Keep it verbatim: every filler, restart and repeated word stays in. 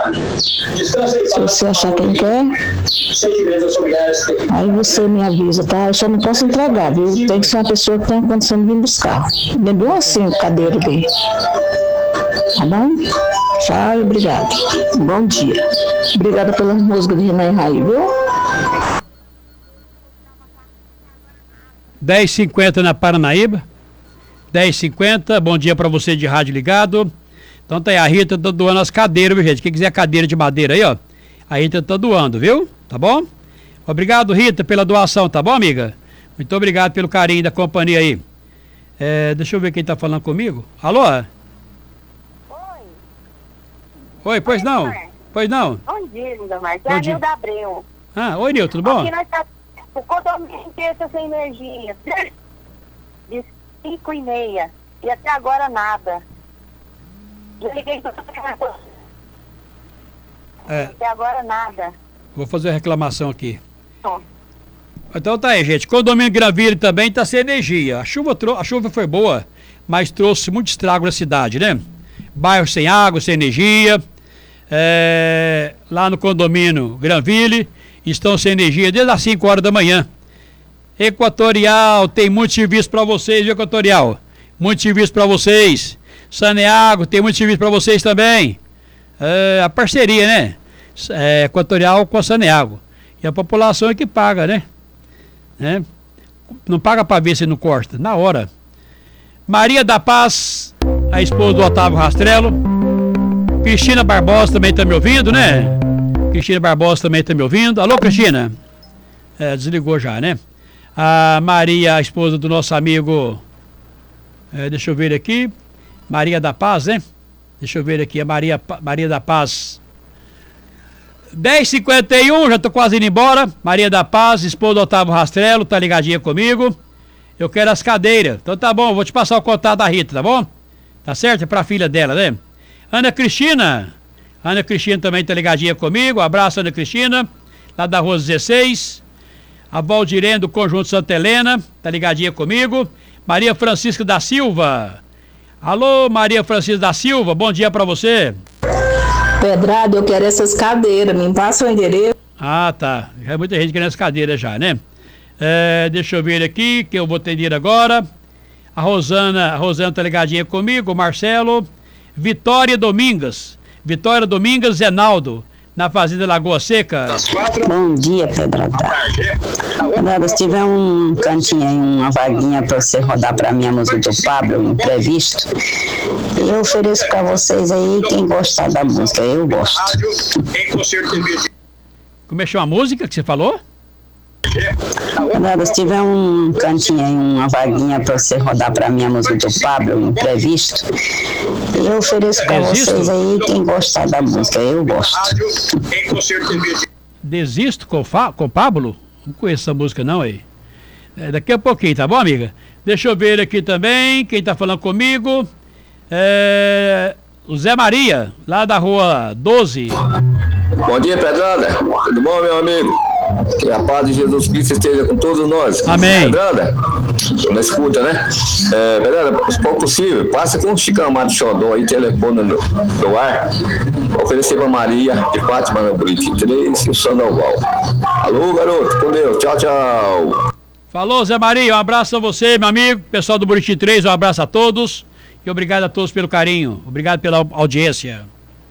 Se você achar quem quer, aí você me avisa, tá? Eu só não posso entregar, viu? Tem que ser uma pessoa que tenha condição de vir buscar. Lembrou assim o cadeiro dele. Tá bom? Tchau, obrigado. Bom dia. Obrigada pela música de Renan Raí, viu? dez e cinquenta na Paranaíba. dez e cinquenta, bom dia pra você de rádio ligado. Então tá aí, a Rita tá doando as cadeiras, viu, gente? Quem quiser cadeira de madeira aí, ó, a Rita tá doando, viu? Tá bom? Obrigado, Rita, pela doação, tá bom, amiga? Muito obrigado pelo carinho da companhia aí. É, deixa eu ver quem tá falando comigo. Alô? Oi. Oi, pois Oi, não? Mar. Pois não? Bom dia, Lindomar. Bom É a dia. Nilda Abreu. Ah, oi, Nil, tudo bom? Aqui nós tá, o condomínio inteiro tá sem energia. De cinco e meia. E até agora nada. Eu liguei pra É, até agora nada. vou fazer a reclamação aqui. Bom, Então tá aí, gente. Condomínio Granville também tá sem energia. A chuva, trou- a chuva foi boa, mas trouxe muito estrago na cidade, né? Bairro sem água, sem energia. É, lá no condomínio Granville estão sem energia desde as cinco horas da manhã. Equatorial, tem muito serviço para vocês, viu, Equatorial? Muito serviço para vocês. Saneago, tem muito serviço para vocês também. É, a parceria, né? É, Equatorial com a Saneago. E a população é que paga, né? né? Não paga para ver se não corta, na hora. Maria da Paz, a esposa do Otávio Rastrello. Cristina Barbosa também tá me ouvindo, né? Cristina Barbosa também tá me ouvindo. Alô, Cristina? É, desligou já, né? A Maria, a esposa do nosso amigo, é, deixa eu ver aqui, Maria da Paz, né? Deixa eu ver aqui, a Maria, Maria da Paz. dez e cinquenta e um, já tô quase indo embora. Maria da Paz, esposa do Otávio Rastrello, tá ligadinha comigo. Eu quero as cadeiras. Então tá bom, vou te passar o contato da Rita, tá bom? Tá certo? É pra filha dela, né? Ana Cristina. Ana Cristina também tá ligadinha comigo. Abraço, Ana Cristina, lá da Rua dezesseis. A Valdirene do Conjunto Santa Helena, tá ligadinha comigo. Maria Francisca da Silva. Alô, Maria Francisca da Silva, bom dia pra você. Pedrado, eu quero essas cadeiras, me passa o endereço. Ah, tá. Já é muita gente querendo as cadeiras já, né? É, deixa eu ver aqui, que eu vou atender agora. A Rosana, a Rosana tá ligadinha comigo, o Marcelo. Vitória Domingas. Vitória Domingas Zenaldo, na Fazenda Lagoa Seca. Bom dia, Pedrado. Pedrado, se tiver um cantinho aí, uma vaguinha pra você rodar pra mim a música do Pablo, imprevisto, eu ofereço pra vocês aí, quem gostar da música, eu gosto. Como é que chama a música que você falou? Pedrado, se tiver um cantinho aí, uma vaguinha pra você rodar pra mim a música do Pablo, imprevisto, eu ofereço pra Desisto? vocês aí, quem gostar da música, eu gosto. Desisto com, Fa, com Pablo? Não conheço essa música não aí. É, daqui a pouquinho, tá bom, amiga? Deixa eu ver aqui também, quem tá falando comigo. É, o Zé Maria, lá da Rua doze. Bom dia, Pedrada. Tudo bom, meu amigo? Que a paz de Jesus Cristo esteja com todos nós. Amém. Pedrada, na escuta, né? É, Pedrada, se for possível, passa com o Chico Amado Xodó aí, telefone no, no ar. Oferecer pra Maria de Fátima, no Buriti três e o Sandoval. Alô, garoto, com Deus. Tchau, tchau. Falou, Zé Maria, um abraço a você, meu amigo. Pessoal do Buriti três, um abraço a todos. E obrigado a todos pelo carinho. Obrigado pela audiência.